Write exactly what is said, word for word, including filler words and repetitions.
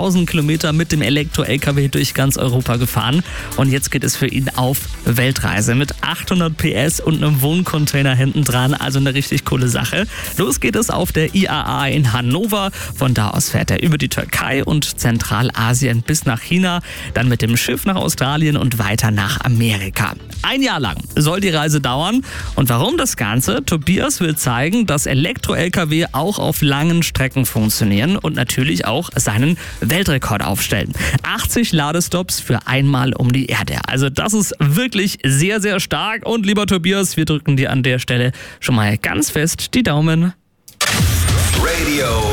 tausend Kilometer mit dem Elektro-L K W durch ganz Europa gefahren. Und jetzt geht es für ihn auf Weltreise mit achthundert P S und einem Wohncontainer hinten dran. Also eine richtig coole Sache. Los geht es auf der I A A in Hannover. Von da aus fährt er über die Türkei und Zentralasien bis nach China, dann mit dem Schiff nach Australien und weiter nach Amerika. Ein Jahr lang soll die Reise dauern. Und warum das Ganze? Tobias will zeigen, dass Elektro-L K W auch auf langen Strecken funktionieren und natürlich auch seinen Weltrekord aufstellen. achtzig Ladestops für einmal um die Erde. Also das ist wirklich sehr, sehr stark. Und lieber Tobias, wir drücken dir an der Stelle schon mal ganz fest die Daumen. Radio